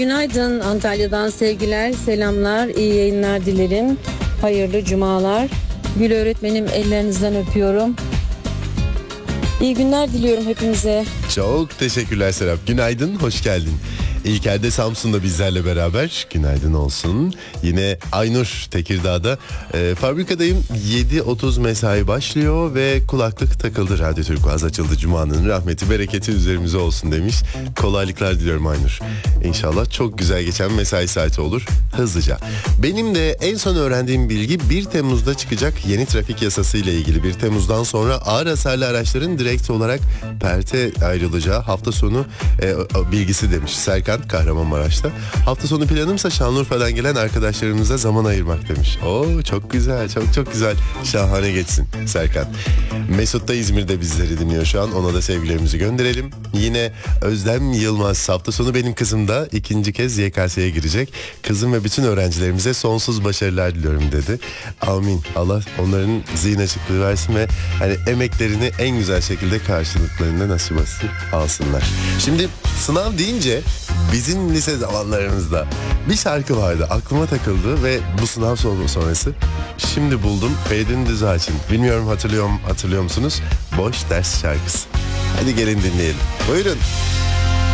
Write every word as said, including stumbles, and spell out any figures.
Günaydın, Antalya'dan sevgiler, selamlar, iyi yayınlar dilerim. Hayırlı cumalar. Gül öğretmenim, ellerinizden öpüyorum. İyi günler diliyorum hepinize. Çok teşekkürler Serap. Günaydın, hoş geldin. İlker de Samsun'da bizlerle beraber. Günaydın olsun. Yine Aynur Tekirdağ'da. E, fabrikadayım. yedi otuz mesai başlıyor ve kulaklık takıldı. Radyo Turkuaz açıldı. Cuma'nın rahmeti, bereketi üzerimize olsun demiş. Kolaylıklar diliyorum Aynur. İnşallah çok güzel geçen mesai saati olur. Hızlıca. Benim de en son öğrendiğim bilgi bir Temmuz'da çıkacak yeni trafik yasası ile ilgili. bir Temmuz'dan sonra ağır hasarlı araçların direkt olarak perte ayrılacağı hafta sonu e, bilgisi demiş Serkan Kahramanmaraş'ta. Hafta sonu planımsa Şanlıurfa'dan gelen arkadaşlarımıza zaman ayırmak demiş. Oo, çok güzel, çok çok güzel. Şahane geçsin Serkan. Mesut da İzmir'de bizleri dinliyor şu an. Ona da sevgilerimizi gönderelim. Yine Özlem Yılmaz, hafta sonu benim kızım da ikinci kez Y K S'ye girecek. Kızım ve bütün öğrencilerimize sonsuz başarılar diliyorum dedi. Amin. Allah onların zihin açıklığı versin ve hani emeklerini en güzel şekilde karşılıklarında nasip etsin, alsınlar. Şimdi sınav deyince bizim lise zamanlarımızda bir şarkı vardı, aklıma takıldı ve bu sınav sonrası şimdi buldum. Feridun Düzağaç'ın, bilmiyorum hatırlıyor, hatırlıyor musunuz? Boş Ders şarkısı. Hadi gelin dinleyelim. Buyurun.